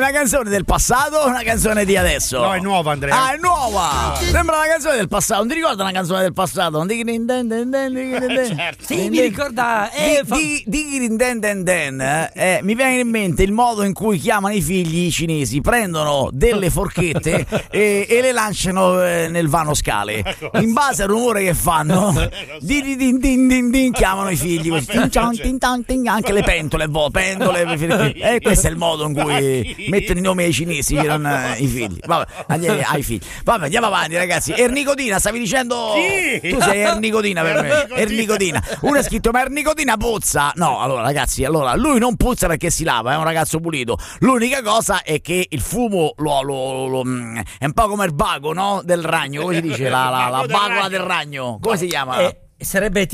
una canzone del passato o una canzone di adesso? No, è nuova, Andrea. Ah, è nuova! Sembra una canzone del passato. Non ti ricorda una canzone del passato? Certo. Sì, mi ricorda. Mi viene in mente il modo in cui chiamano i figli i cinesi. Prendono delle forchette e le lanciano nel vano scale. In base al rumore che fanno, chiamano i figli. Anche le pentole. E questo è il modo in cui mettono i nomi ai cinesi, non i figli. Vabbè, ai figli. Vabbè, andiamo avanti, ragazzi. Ernicodina, stavi dicendo? Sì. Tu sei Ernicodina per me. Ernicodina. Uno ha scritto, ma Ernicodina puzza. No, allora, ragazzi, lui non puzza perché si lava, è un ragazzo pulito. L'unica cosa è che il fumo è un po' come il bago, no? Del ragno, come si dice? La bagola del ragno. Come si chiama? Sarebbe